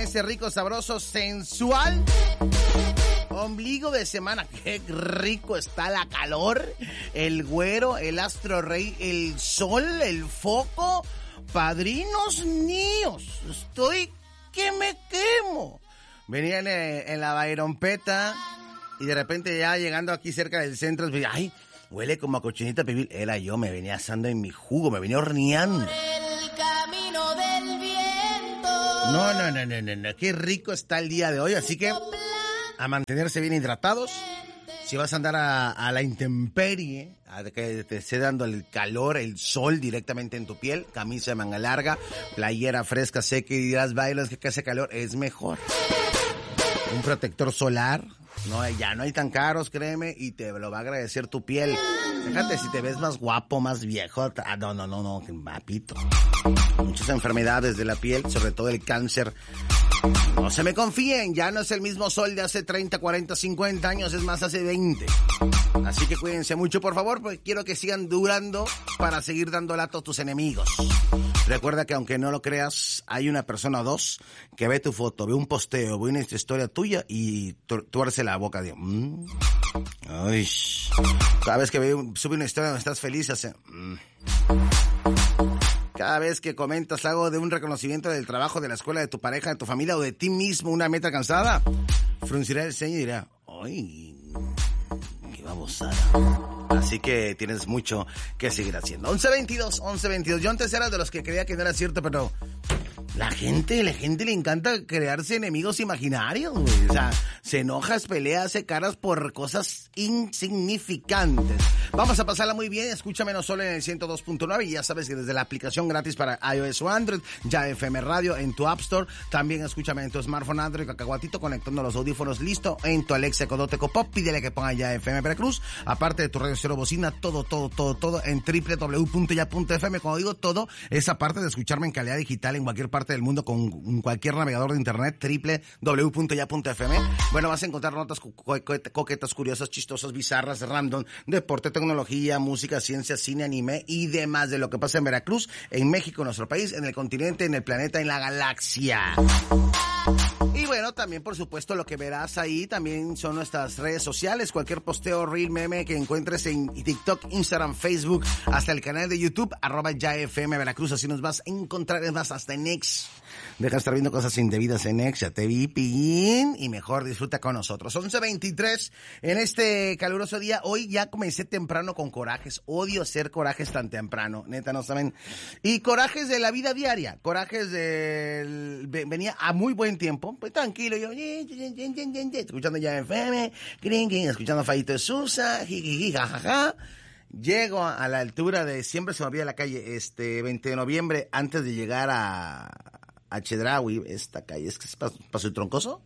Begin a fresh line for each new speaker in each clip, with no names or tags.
ese rico, sabroso, sensual ombligo de semana. Qué rico está la calor, el güero, el astro rey, el sol, el foco. Padrinos míos, estoy que me quemo. Venía en la Bayrompeta y de repente ya llegando aquí cerca del centro, ay, huele como a cochinita pibil. Era yo, me venía asando en mi jugo, me venía horneando.
Por el camino del viento.
No, qué rico está el día de hoy, así que a mantenerse bien hidratados. Si vas a andar a la intemperie, a que te esté dando el calor, el sol directamente en tu piel, camisa de manga larga, playera fresca, seca, y dirás, bailas que hace calor, es mejor. Un protector solar, no, ya no hay tan caros, créeme, y te lo va a agradecer tu piel. Fíjate, si te ves más guapo, más viejo, no, papito. Muchas enfermedades de la piel, sobre todo el cáncer. No se me confíen, ya no es el mismo sol de hace 30, 40, 50 años, es más, hace 20. Así que cuídense mucho, por favor, porque quiero que sigan durando para seguir dando lata a tus enemigos. Recuerda que aunque no lo creas, hay una persona o dos que ve tu foto, ve un posteo, ve una historia tuya y tuerce la boca de... Ay. Cada vez que sube una historia donde estás feliz, hace... Cada vez que comentas algo de un reconocimiento del trabajo, de la escuela, de tu pareja, de tu familia o de ti mismo, una meta alcanzada, fruncirá el ceño y dirá, ¡ay, qué babosada! Así que tienes mucho que seguir haciendo. 11:22. Yo antes era de los que creía que no era cierto, pero la gente le encanta crearse enemigos imaginarios, güey. O sea, se enoja, pelea, hace caras por cosas insignificantes. Vamos a pasarla muy bien. Escúchame no solo en el 102.9 y ya sabes que desde la aplicación gratis para iOS o Android, ya FM Radio en tu App Store. También escúchame en tu smartphone Android, cacahuatito, conectando los audífonos, listo. En tu Alexa, Codoteco Pop, pídele que ponga ya FM Veracruz. Aparte de tu radio cero bocina, todo en www.ya.fm. Cuando digo todo, esa parte de escucharme en calidad digital en cualquier parte del mundo con cualquier navegador de internet, www.ya.fm. Bueno, vas a encontrar notas coquetas, curiosas, chistosas, bizarras, random, deporte, tecnología, música, ciencia, cine, anime y demás de lo que pasa en Veracruz, en México, en nuestro país, en el continente, en el planeta, en la galaxia. Y bueno, también por supuesto lo que verás ahí también son nuestras redes sociales, cualquier posteo, reel, meme que encuentres en TikTok, Instagram, Facebook, hasta el canal de YouTube, @YaFM Veracruz, así nos vas a encontrar, es más, hasta en X. Deja de estar viendo cosas indebidas en X, ya te vi, pillín, y mejor disfruta con nosotros. 11:23 en este caluroso día. Hoy ya comencé temprano con corajes. Odio hacer corajes tan temprano, neta, no saben. Y corajes de la vida diaria, corajes venía a muy buen tiempo, pues tranquilo, yo, escuchando ya FM, escuchando a Fayito de Sousa, jijiji, jajaja. Llego a la altura de, siempre se me olvida la calle, 20 de noviembre, antes de llegar a Chedraui, esta calle, es que es Paso de Troncoso.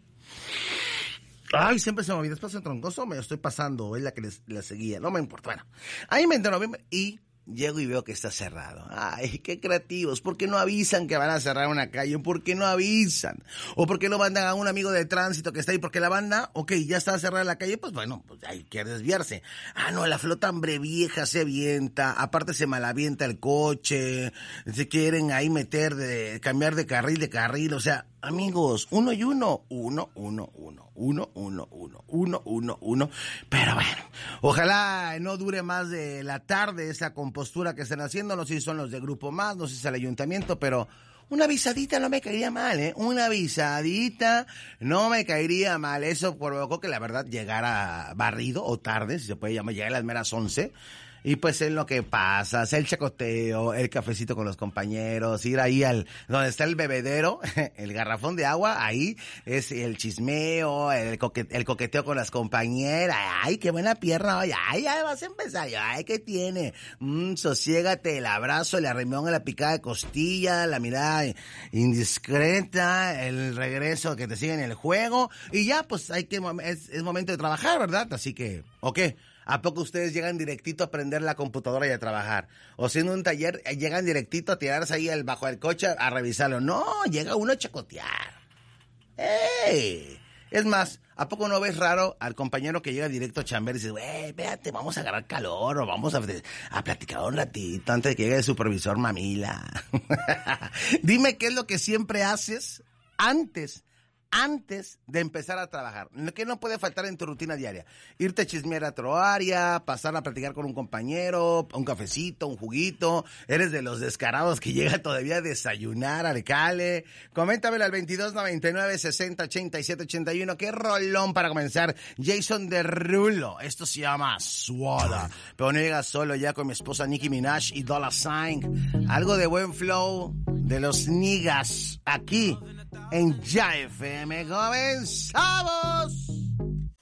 Ay, siempre se me olvida, ¿es Paso de Troncoso? Me lo estoy pasando, es la que la seguía, no me importa. Bueno, ahí 20 de noviembre y llego y veo que está cerrado. Ay, qué creativos. ¿Por qué no avisan que van a cerrar una calle? ¿Por qué no avisan? ¿O por qué no mandan a un amigo de tránsito que está ahí? Porque la banda, ya está cerrada la calle, pues bueno, pues hay que desviarse. Ah, no, la flota hambre vieja se avienta, aparte se malavienta el coche, se quieren ahí cambiar de carril, o sea, amigos, uno y uno. Pero bueno, ojalá no dure más de la tarde esa compostura que están haciendo. No sé si son los de Grupo Más, no sé si es el ayuntamiento, pero una avisadita no me caería mal, ¿eh? Una avisadita no me caería mal. Eso provocó que la verdad llegara barrido o tarde, si se puede llamar, llegar a las meras 11. Y pues en lo que pasa, el chacoteo, el cafecito con los compañeros, ir ahí donde está el bebedero, el garrafón de agua, ahí es el chismeo, el coqueteo con las compañeras. Ay, qué buena pierna, ay, ya vas a empezar, ay, ¿qué tiene? Sosiégate, el abrazo, el arrimón, la picada de costilla, la mirada indiscreta, el regreso que te sigue en el juego, y ya, pues es momento de trabajar, ¿verdad? Así que, ¿o qué? ¿A poco ustedes llegan directito a prender la computadora y a trabajar? O si en un taller llegan directito a tirarse ahí bajo el coche a revisarlo. No, llega uno a chacotear. ¡Ey! Es más, ¿a poco no ves raro al compañero que llega directo a chamber y dice, güey, espérate, vamos a agarrar calor o vamos a platicar un ratito antes de que llegue el supervisor mamila? Dime qué es lo que siempre haces antes antes de empezar a trabajar? ¿Qué no puede faltar en tu rutina diaria? Irte a chismear a otro área, pasar a platicar con un compañero, un cafecito, un juguito. Eres de los descarados que llega todavía a desayunar al cale. Coméntamelo al 2299-608781. ¿Qué rolón para comenzar? Jason Derulo. Esto se llama Swallow. Pero no llega solo, ya con mi esposa Nicki Minaj y Dolla $ign. Algo de buen flow de los niggas aquí en Ya FM. ¡Comenzamos!